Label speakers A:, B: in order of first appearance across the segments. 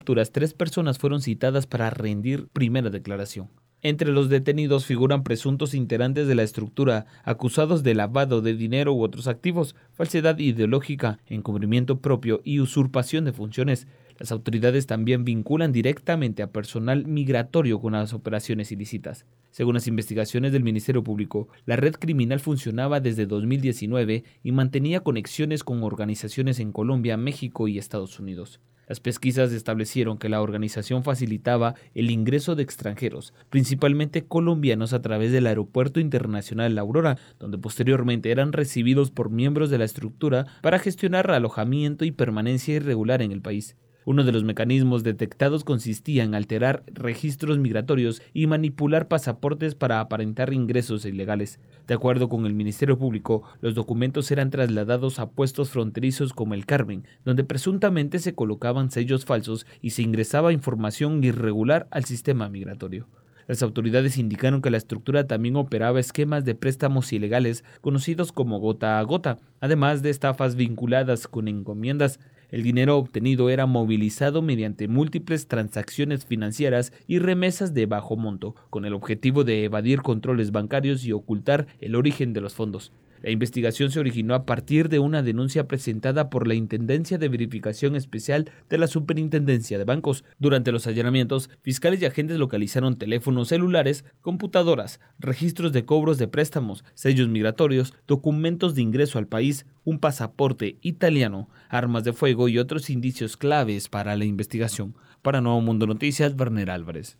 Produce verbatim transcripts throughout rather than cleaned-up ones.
A: Tres personas fueron citadas para rendir primera declaración. Entre los detenidos figuran presuntos integrantes de la estructura, acusados de lavado de dinero u otros activos, falsedad ideológica, encubrimiento propio y usurpación de funciones. Las autoridades también vinculan directamente a personal migratorio con las operaciones ilícitas. Según las investigaciones del Ministerio Público, la red criminal funcionaba desde dos mil diecinueve y mantenía conexiones con organizaciones en Colombia, México y Estados Unidos. Las pesquisas establecieron que la organización facilitaba el ingreso de extranjeros, principalmente colombianos, a través del Aeropuerto Internacional La Aurora, donde posteriormente eran recibidos por miembros de la estructura para gestionar alojamiento y permanencia irregular en el país. Uno de los mecanismos detectados consistía en alterar registros migratorios y manipular pasaportes para aparentar ingresos ilegales. De acuerdo con el Ministerio Público, los documentos eran trasladados a puestos fronterizos como el Carmen, donde presuntamente se colocaban sellos falsos y se ingresaba información irregular al sistema migratorio. Las autoridades indicaron que la estructura también operaba esquemas de préstamos ilegales conocidos como gota a gota, además de estafas vinculadas con encomiendas. El dinero obtenido era movilizado mediante múltiples transacciones financieras y remesas de bajo monto, con el objetivo de evadir controles bancarios y ocultar el origen de los fondos. La investigación se originó a partir de una denuncia presentada por la Intendencia de Verificación Especial de la Superintendencia de Bancos. Durante los allanamientos, fiscales y agentes localizaron teléfonos celulares, computadoras, registros de cobros de préstamos, sellos migratorios, documentos de ingreso al país, un pasaporte italiano, armas de fuego y otros indicios claves para la investigación. Para Nuevo Mundo Noticias, Werner Álvarez.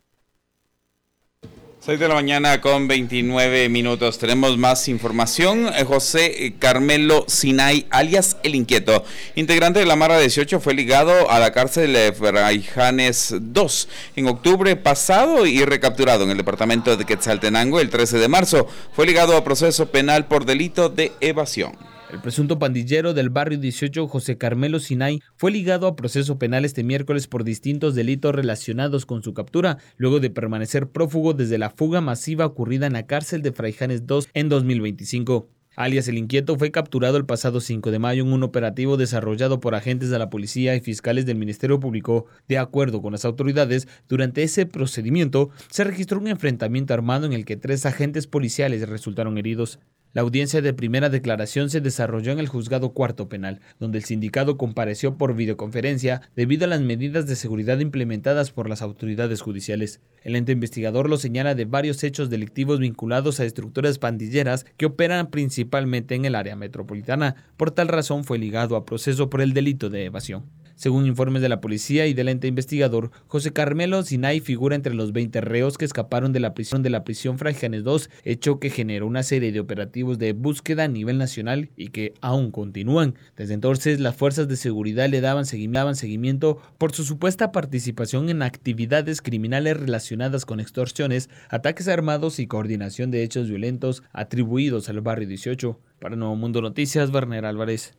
B: seis de la mañana con veintinueve minutos. Tenemos más información. José Carmelo Sinay, alias El Inquieto, integrante de la Mara dieciocho, fue ligado a la cárcel de Fraijanes dos en octubre pasado y recapturado en el departamento de Quetzaltenango el trece de marzo. Fue ligado a proceso penal por delito de evasión.
A: El presunto pandillero del barrio dieciocho, José Carmelo Sinay, fue ligado a proceso penal este miércoles por distintos delitos relacionados con su captura, luego de permanecer prófugo desde la fuga masiva ocurrida en la cárcel de Fraijanes dos en dos mil veinticinco. Alias El Inquieto fue capturado el pasado cinco de mayo en un operativo desarrollado por agentes de la policía y fiscales del Ministerio Público. De acuerdo con las autoridades, durante ese procedimiento se registró un enfrentamiento armado en el que tres agentes policiales resultaron heridos. La audiencia de primera declaración se desarrolló en el Juzgado Cuarto Penal, donde el sindicado compareció por videoconferencia debido a las medidas de seguridad implementadas por las autoridades judiciales. El ente investigador lo señala de varios hechos delictivos vinculados a estructuras pandilleras que operan principalmente en el área metropolitana. Por tal razón fue ligado a proceso por el delito de evasión. Según informes de la policía y del ente investigador, José Carmelo Sinay figura entre los veinte reos que escaparon de la prisión de la prisión Fraijanes dos, hecho que generó una serie de operativos de búsqueda a nivel nacional y que aún continúan. Desde entonces, las fuerzas de seguridad le daban seguimiento por su supuesta participación en actividades criminales relacionadas con extorsiones, ataques armados y coordinación de hechos violentos atribuidos al barrio dieciocho. Para Nuevo Mundo Noticias, Werner Álvarez.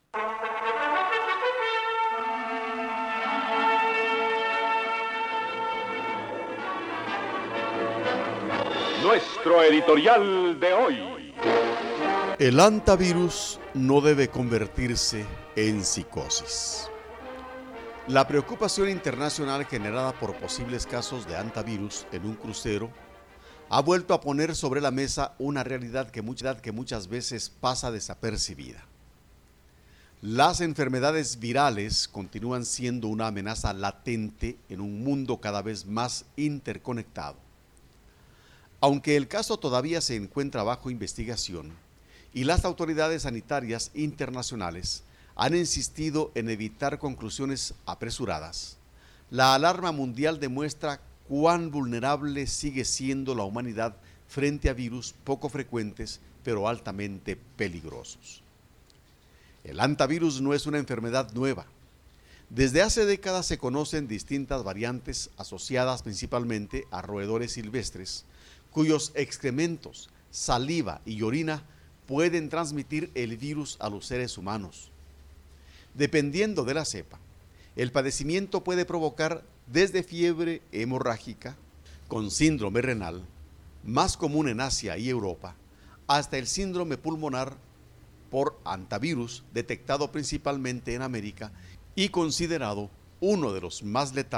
C: Nuestro editorial de hoy.
D: El hantavirus no debe convertirse en psicosis. La preocupación internacional generada por posibles casos de hantavirus en un crucero ha vuelto a poner sobre la mesa una realidad que, mucha, que muchas veces pasa desapercibida. Las enfermedades virales continúan siendo una amenaza latente en un mundo cada vez más interconectado. Aunque el caso todavía se encuentra bajo investigación y las autoridades sanitarias internacionales han insistido en evitar conclusiones apresuradas, la alarma mundial demuestra cuán vulnerable sigue siendo la humanidad frente a virus poco frecuentes pero altamente peligrosos. El hantavirus no es una enfermedad nueva. Desde hace décadas se conocen distintas variantes asociadas principalmente a roedores silvestres, cuyos excrementos, saliva y orina pueden transmitir el virus a los seres humanos. Dependiendo de la cepa, el padecimiento puede provocar desde fiebre hemorrágica con síndrome renal, más común en Asia y Europa, hasta el síndrome pulmonar por hantavirus, detectado principalmente en América y considerado uno de los más letales